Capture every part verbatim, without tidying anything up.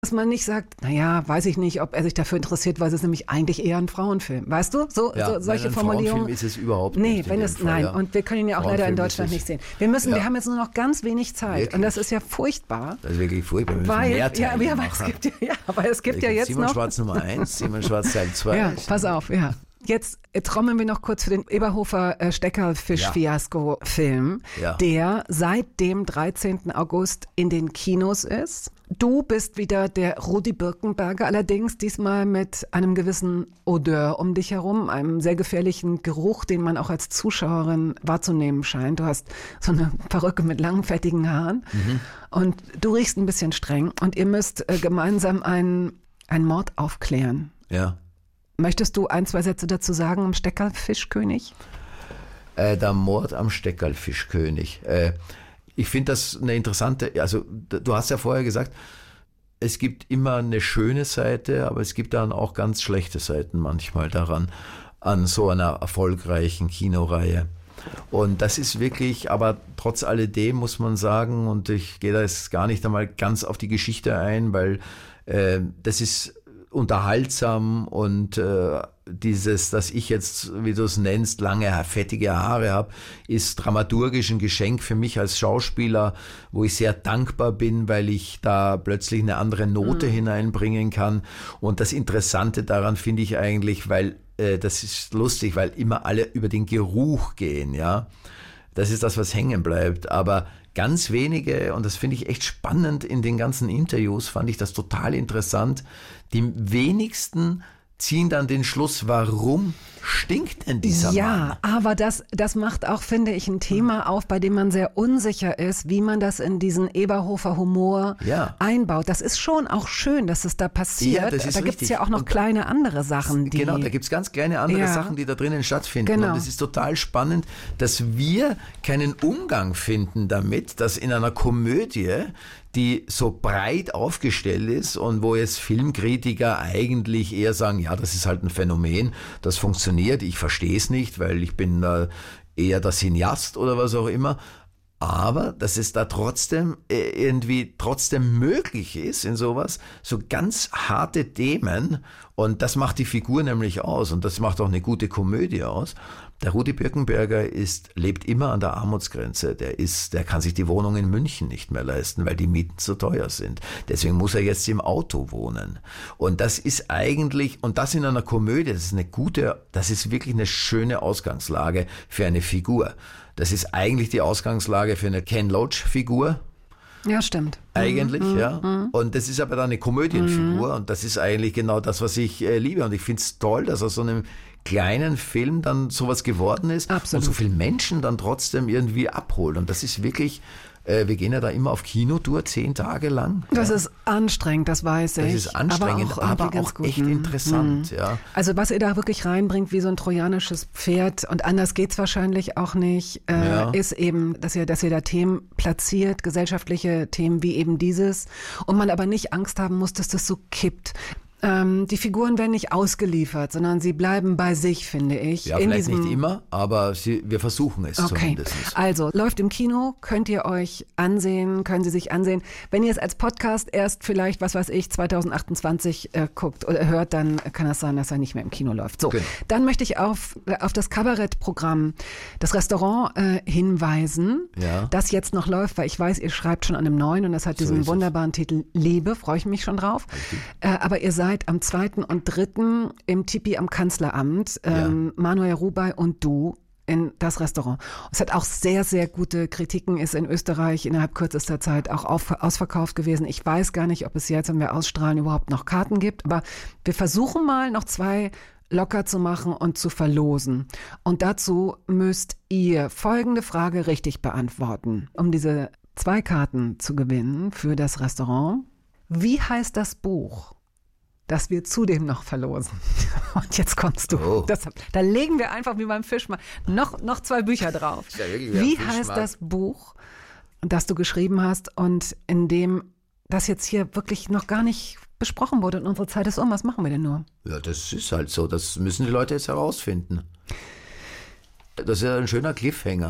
Dass man nicht sagt, naja, weiß ich nicht, ob er sich dafür interessiert, weil es ist nämlich eigentlich eher ein Frauenfilm. Weißt du? So, ja, so solche nein, ein Formulierungen. Frauenfilm ist es überhaupt nee, nicht. wenn es, Fall, nein, ja. und wir können ihn ja auch leider in Deutschland nicht sehen. Wir müssen, ja. wir haben jetzt nur noch ganz wenig Zeit. Wirklich? Und das ist ja furchtbar. Das ist wirklich furchtbar. Wir müssen weil, mehr Teile ja, aber es gibt ja, ja, aber es gibt ja jetzt Simon noch... Schwarz Nummer eins, Simon Schwarz Teil zwei. Ja, pass auf, ja. Jetzt trommeln wir noch kurz für den Eberhofer äh, Steckerfisch-Fiasko-Film, Ja. der seit dem dreizehnten August in den Kinos ist. Du bist wieder der Rudi Birkenberger, allerdings diesmal mit einem gewissen Odeur um dich herum, einem sehr gefährlichen Geruch, den man auch als Zuschauerin wahrzunehmen scheint. Du hast so eine Perücke mit langen, fettigen Haaren mhm. und du riechst ein bisschen streng und ihr müsst äh, gemeinsam einen, einen Mord aufklären. Ja. Möchtest du ein, zwei Sätze dazu sagen am Steckerfischkönig? Äh, der Mord am Steckerfischkönig. Äh, ich finde das eine interessante, also du hast ja vorher gesagt, es gibt immer eine schöne Seite, aber es gibt dann auch ganz schlechte Seiten manchmal daran, an so einer erfolgreichen Kinoreihe. Und das ist wirklich, aber trotz alledem muss man sagen, und ich gehe da jetzt gar nicht einmal ganz auf die Geschichte ein, weil äh, das ist unterhaltsam und äh, dieses, dass ich jetzt, wie du es nennst, lange, fettige Haare habe, ist dramaturgisch ein Geschenk für mich als Schauspieler, wo ich sehr dankbar bin, weil ich da plötzlich eine andere Note mhm. hineinbringen kann. Und das Interessante daran finde ich eigentlich, weil äh, das ist lustig, weil immer alle über den Geruch gehen, ja. Das ist das, was hängen bleibt. Aber ganz wenige, und das finde ich echt spannend in den ganzen Interviews, fand ich das total interessant, die wenigsten ziehen dann den Schluss, warum stinkt denn dieser ja, Mann? Ja, aber das, das macht auch, finde ich, ein Thema auf, bei dem man sehr unsicher ist, wie man das in diesen Eberhofer Humor ja. einbaut. Das ist schon auch schön, dass es da passiert. Ja, das ist da gibt es ja auch noch und kleine andere Sachen. Die genau, da gibt es ganz kleine andere ja. Sachen, die da drinnen stattfinden. Genau. Und es ist total spannend, dass wir keinen Umgang finden damit, dass in einer Komödie, die so breit aufgestellt ist und wo jetzt Filmkritiker eigentlich eher sagen, ja, das ist halt ein Phänomen, das funktioniert, ich verstehe es nicht, weil ich bin äh, eher der Cineast oder was auch immer, aber dass es da trotzdem äh, irgendwie trotzdem möglich ist in sowas, so ganz harte Themen, und das macht die Figur nämlich aus und das macht auch eine gute Komödie aus. Der Rudi Birkenberger ist, lebt immer an der Armutsgrenze. Der ist, der kann sich die Wohnung in München nicht mehr leisten, weil die Mieten zu teuer sind. Deswegen muss er jetzt im Auto wohnen. Und das ist eigentlich, und das in einer Komödie, das ist eine gute, das ist wirklich eine schöne Ausgangslage für eine Figur. Das ist eigentlich die Ausgangslage für eine Ken Loach-Figur. Ja, stimmt. Eigentlich, mhm, ja. Mhm. Und das ist aber dann eine Komödienfigur Mhm. und das ist eigentlich genau das, was ich äh, liebe. Und ich finde es toll, dass aus so einem kleinen Film dann sowas geworden ist. Absolut. Und so viele Menschen dann trotzdem irgendwie abholt. Und das ist wirklich, äh, wir gehen ja da immer auf Kinotour, zehn Tage lang. Das ja. ist anstrengend, das weiß ich. Das ist anstrengend, aber auch, aber auch echt interessant. Mhm. Ja. Also was ihr da wirklich reinbringt, wie so ein trojanisches Pferd, und anders geht's wahrscheinlich auch nicht, äh, Ja. ist eben, dass ihr, dass ihr da Themen platziert, gesellschaftliche Themen wie eben dieses, und man aber nicht Angst haben muss, dass das so kippt. Ähm, die Figuren werden nicht ausgeliefert, sondern sie bleiben bei sich, finde ich. Ja, in vielleicht diesem nicht immer, aber sie, wir versuchen es Okay, zumindest. also läuft im Kino, könnt ihr euch ansehen, können Sie sich ansehen. Wenn ihr es als Podcast erst vielleicht, was weiß ich, zwanzig achtundzwanzig äh, guckt oder hört, dann kann es sein, dass er nicht mehr im Kino läuft. So, Genau. Dann möchte ich auf, auf das Kabarettprogramm, das Restaurant äh, hinweisen, Ja. das jetzt noch läuft, weil ich weiß, ihr schreibt schon an einem neuen und das hat So diesen ist es. wunderbaren Titel Liebe, freue ich mich schon drauf. Äh, aber ihr seid am zweiten und dritten im Tipi am Kanzleramt, ähm, Manuel Rubey und du, in das Restaurant. Es hat auch sehr, sehr gute Kritiken, ist in Österreich innerhalb kürzester Zeit auch auf, ausverkauft gewesen. Ich weiß gar nicht, ob es jetzt, wenn wir ausstrahlen, überhaupt noch Karten gibt, aber wir versuchen mal noch zwei locker zu machen und zu verlosen. Und dazu müsst ihr folgende Frage richtig beantworten, um diese zwei Karten zu gewinnen für das Restaurant. Wie heißt das Buch, das wir zudem noch verlosen? Und jetzt kommst du. Oh. Das, da legen wir einfach wie beim Fischmarkt noch, noch zwei Bücher drauf. Ist ja wirklich wie Wie beim heißt Fischmarkt. das Buch, das du geschrieben hast und in dem das jetzt hier wirklich noch gar nicht besprochen wurde und unsere Zeit ist um? Was machen wir denn nur? Ja, das ist halt so. Das müssen die Leute jetzt herausfinden. Das ist ja ein schöner Cliffhanger.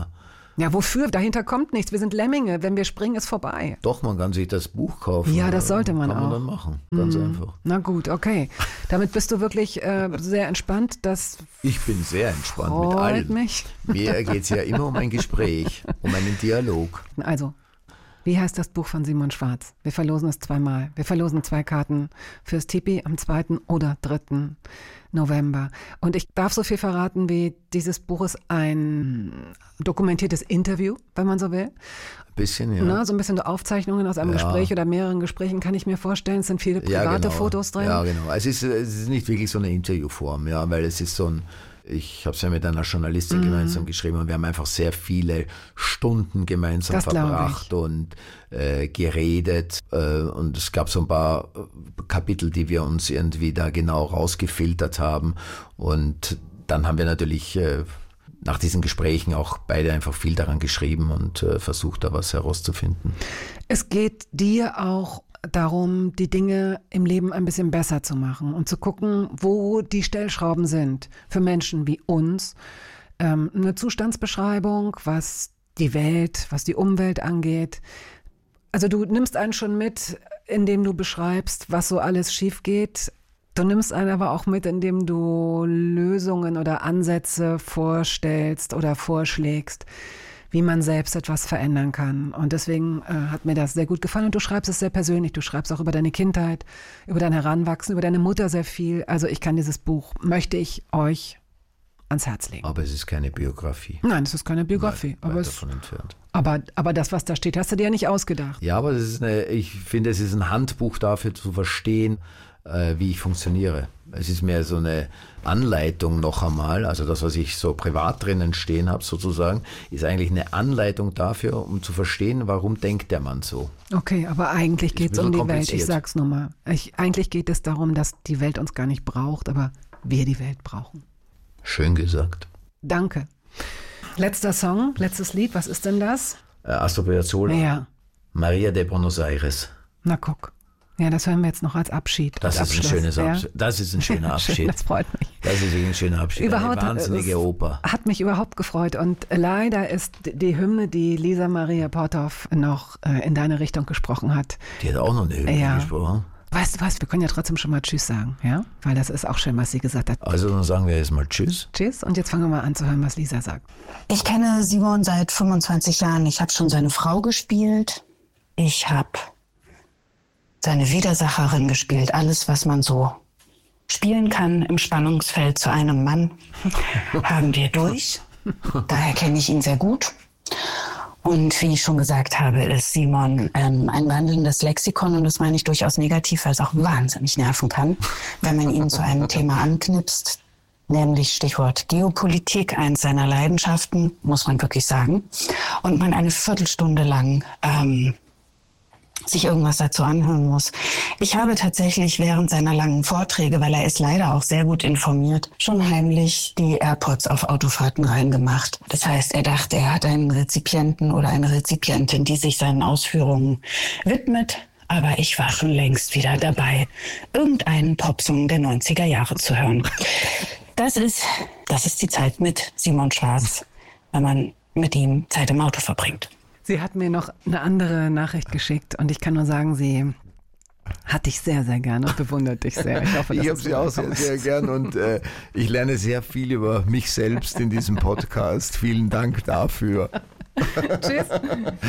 Ja, wofür? Dahinter kommt nichts. Wir sind Lemminge. Wenn wir springen, ist vorbei. Doch, man kann sich das Buch kaufen. Ja, das sollte man kann auch. Kann man dann machen. Ganz mhm. einfach. Na gut, okay. Damit bist du wirklich äh, sehr entspannt. Das ich bin sehr entspannt mit allem. Mich. Mir geht es ja immer um ein Gespräch, um einen Dialog. Also, wie heißt das Buch von Simon Schwarz? Wir verlosen es zweimal. Wir verlosen zwei Karten fürs Tipi am zweiten oder dritten November. Und ich darf so viel verraten, wie dieses Buch ist ein dokumentiertes Interview, wenn man so will. Ein bisschen, ja. Na, so ein bisschen so Aufzeichnungen aus einem ja. Gespräch oder mehreren Gesprächen kann ich mir vorstellen. Es sind viele private ja, genau. Fotos drin. Ja, genau. Es ist, es ist nicht wirklich so eine Interviewform, ja, weil es ist so ein Ich habe es ja mit einer Journalistin mhm. gemeinsam geschrieben und wir haben einfach sehr viele Stunden gemeinsam das verbracht und äh, geredet. Äh, und es gab so ein paar Kapitel, die wir uns irgendwie da genau rausgefiltert haben. Und dann haben wir natürlich äh, nach diesen Gesprächen auch beide einfach viel daran geschrieben und äh, versucht, da was herauszufinden. Es geht dir auch darum, die Dinge im Leben ein bisschen besser zu machen und zu gucken, wo die Stellschrauben sind für Menschen wie uns. Ähm, eine Zustandsbeschreibung, was die Welt, was die Umwelt angeht. Also du nimmst einen schon mit, indem du beschreibst, was so alles schief geht. Du nimmst einen aber auch mit, indem du Lösungen oder Ansätze vorstellst oder vorschlägst, wie man selbst etwas verändern kann. Und deswegen äh, hat mir das sehr gut gefallen. Und du schreibst es sehr persönlich. Du schreibst auch über deine Kindheit, über dein Heranwachsen, über deine Mutter sehr viel. Also ich kann dieses Buch, möchte ich euch ans Herz legen. Aber es ist keine Biografie. Nein, es ist keine Biografie. Weit, aber, weit es, davon entfernt. Aber, aber das, was da steht, hast du dir ja nicht ausgedacht. Ja, aber das ist eine, ich finde, es ist ein Handbuch dafür zu verstehen, äh, wie ich funktioniere. Es ist mehr so eine Anleitung noch einmal, also das, was ich so privat drinnen stehen habe sozusagen, ist eigentlich eine Anleitung dafür, um zu verstehen, warum denkt der Mann so. Okay, aber eigentlich geht es um die Welt, ich sag's nur mal. Ich, eigentlich geht es darum, dass die Welt uns gar nicht braucht, aber wir die Welt brauchen. Schön gesagt. Danke. Letzter Song, letztes Lied, was ist denn das? Äh, Astor Piazzolla. Ja. Maria de Buenos Aires. Na guck. Ja, das hören wir jetzt noch als Abschied. Das als ist ein schönes ja. Abschied. Das ist ein schöner Abschied. Schön, das freut mich. Das ist wirklich ein schöner Abschied. Überhaupt, eine wahnsinnige Oper. Hat mich überhaupt gefreut. Und leider ist die Hymne, die Lisa Maria Porthoff noch äh, in deine Richtung gesprochen hat. Die hat auch noch eine Hymne ja. gesprochen. Weißt du was, wir können ja trotzdem schon mal Tschüss sagen, ja? Weil das ist auch schön, was sie gesagt hat. Also dann sagen wir jetzt mal Tschüss. Tschüss und jetzt fangen wir mal an zu hören, was Lisa sagt. Ich kenne Simon seit fünfundzwanzig Jahren. Ich habe schon seine Frau gespielt. Ich habe seine Widersacherin gespielt. Alles, was man so spielen kann im Spannungsfeld zu einem Mann, haben wir durch. Daher kenne ich ihn sehr gut. Und wie ich schon gesagt habe, ist Simon ähm, ein wandelndes Lexikon und das meine ich durchaus negativ, weil es auch wahnsinnig nerven kann, wenn man ihn zu einem Thema anknipst, nämlich Stichwort Geopolitik, eins seiner Leidenschaften, muss man wirklich sagen, und man eine Viertelstunde lang ähm, sich irgendwas dazu anhören muss. Ich habe tatsächlich während seiner langen Vorträge, weil er ist leider auch sehr gut informiert, schon heimlich die AirPods auf Autofahrten reingemacht. Das heißt, er dachte, er hat einen Rezipienten oder eine Rezipientin, die sich seinen Ausführungen widmet. Aber ich war schon längst wieder dabei, irgendeinen Popsong der neunziger Jahre zu hören. Das ist, das ist die Zeit mit Simon Schwarz, wenn man mit ihm Zeit im Auto verbringt. Sie hat mir noch eine andere Nachricht geschickt und ich kann nur sagen, sie hat dich sehr, sehr gern und bewundert dich sehr. Ich hoffe, ich habe sie auch sehr, sehr gern und äh, ich lerne sehr viel über mich selbst in diesem Podcast. Vielen Dank dafür. Tschüss.